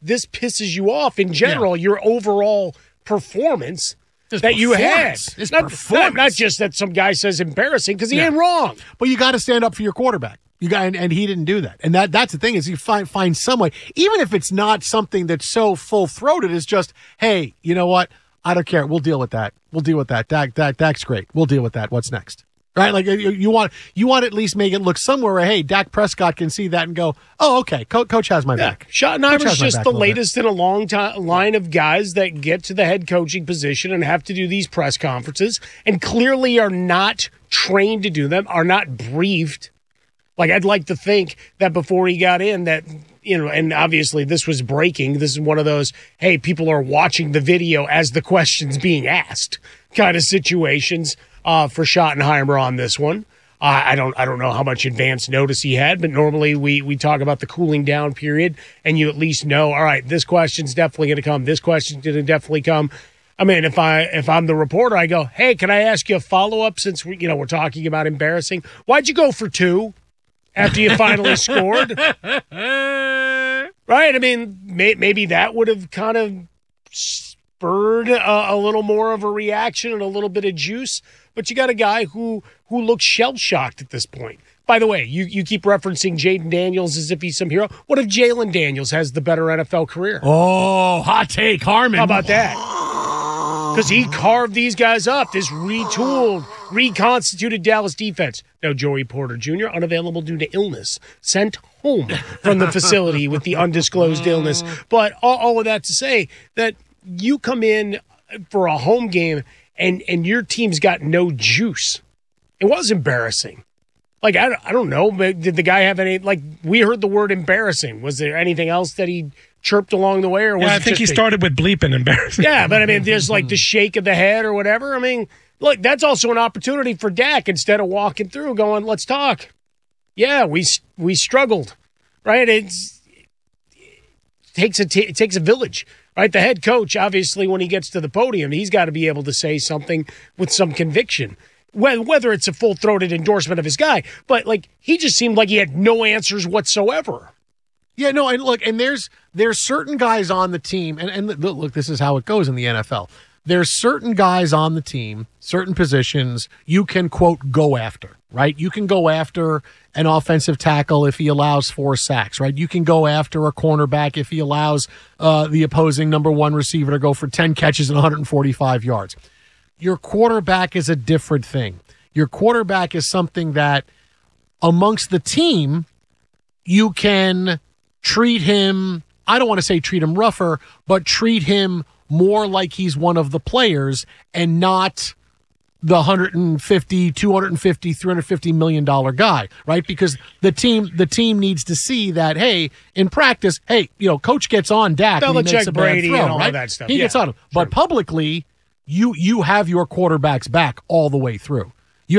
this pisses you off in general, your overall performance you had. It's not just that some guy says embarrassing, because he ain't wrong. But you got to stand up for your quarterback. And he didn't do that. And that's the thing, is you find some way, even if it's not something that's so full-throated, it's just, hey, you know what? I don't care. We'll deal with that. Dak's great. We'll deal with that. What's next? Right? Like you want to at least make it look somewhere where, hey, Dak Prescott can see that and go, oh, okay, coach has my back. Schottenheimer's just the latest in a long line of guys that get to the head coaching position and have to do these press conferences and clearly are not trained to do them, are not briefed. Like, I'd like to think that before he got in that, and obviously this was breaking. This is one of those, hey, people are watching the video as the question's being asked kind of situations for Schottenheimer on this one. I don't know how much advance notice he had, but normally we talk about the cooling down period, and you at least know, all right, this question's definitely going to come. This question's going to definitely come. I mean, if I'm the reporter, I go, hey, can I ask you a follow-up since we're talking about embarrassing? Why'd you go for 2 after you finally scored? Right? I mean, maybe that would have kind of spurred a little more of a reaction and a little bit of juice. But you got a guy who looks shell-shocked at this point. By the way, you keep referencing Jaden Daniels as if he's some hero. What if Jalen Daniels has the better NFL career? Oh, hot take, Harmon. How about that? Because he carved these guys up, this retooled, reconstituted Dallas defense. Now, Joey Porter Jr., unavailable due to illness, sent home from the facility with the undisclosed illness. But all of that to say that you come in for a home game and your team's got no juice. It was embarrassing. Like, I don't know, but did the guy have any, like, we heard the word embarrassing. Was there anything else that he chirped along the way? Or was I think he started with bleep and embarrassing. Yeah, but I mean, there's like the shake of the head or whatever. I mean, look, that's also an opportunity for Dak instead of walking through going, let's talk. Yeah, we struggled, right? It takes a village, right? The head coach, obviously, when he gets to the podium, he's got to be able to say something with some conviction. Whether it's a full-throated endorsement of his guy, but like he just seemed like he had no answers whatsoever. Yeah, no, and look, and there's certain guys on the team, and look, this is how it goes in the NFL. There's certain guys on the team, certain positions you can, quote, go after, right? You can go after an offensive tackle if he allows 4 sacks, right? You can go after a cornerback if he allows the opposing number 1 receiver to go for 10 catches and 145 yards. Your quarterback is a different thing. Your quarterback is something that amongst the team, you can treat him, I don't want to say treat him rougher, but treat him more like he's one of the players and not the $150, $250, $350 million guy, right? Because the team needs to see that, hey, in practice, hey, coach gets on Dak and he makes a Brady bad throw, and all right? that stuff. He gets on him. Sure. But publicly, you have your quarterback's back all the way through.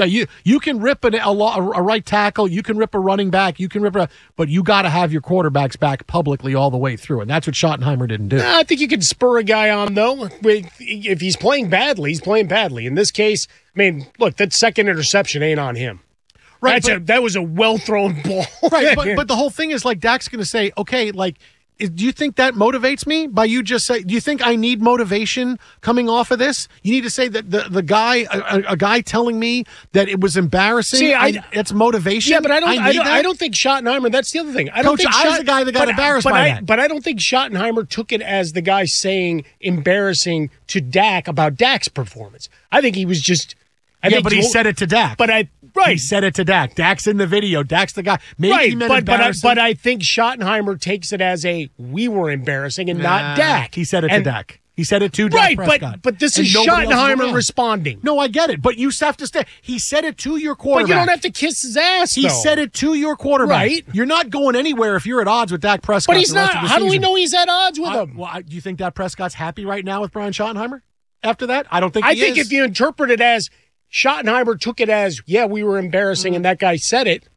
You can rip a right tackle, you can rip a running back, but you got to have your quarterback's back publicly all the way through, and that's what Schottenheimer didn't do. I think you can spur a guy on, though. If he's playing badly, he's playing badly. In this case, I mean, look, that second interception ain't on him. Right, that was a well-thrown ball. Right, but the whole thing is, like, Dak's going to say, okay, like, do you think that motivates me by you just say, do you think I need motivation coming off of this? You need to say that the guy, a guy telling me that it was embarrassing. See, it's motivation. Yeah, but I don't think Schottenheimer, that's the other thing. I was the guy that got embarrassed by that. But I don't think Schottenheimer took it as the guy saying embarrassing to Dak about Dak's performance. I think he was just. But he said it to Dak. Right. He said it to Dak. Dak's in the video. Dak's the guy. Maybe he meant embarrassing. But I think Schottenheimer takes it as we were embarrassing and not Dak. He said it to Dak. He said it to Dak Prescott. Right, but this is Schottenheimer responding. No, I get it. But you have to stay. He said it to your quarterback. But you don't have to kiss his ass, though. He said it to your quarterback. Right. You're not going anywhere if you're at odds with Dak Prescott. But he's not. How do we know he's at odds with him? Well, do you think Dak Prescott's happy right now with Brian Schottenheimer after that? I don't think he is. I think if you interpret it as Schottenheimer took it as, we were embarrassing, and that guy said it,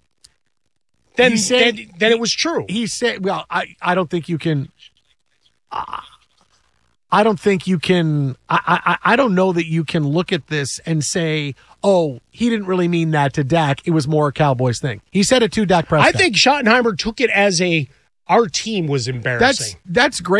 then it was true. He said, well, I don't think you can. I don't think you can. I don't know that you can look at this and say, oh, he didn't really mean that to Dak. It was more a Cowboys thing. He said it to Dak Prescott. I think Schottenheimer took it as our team was embarrassing. That's great.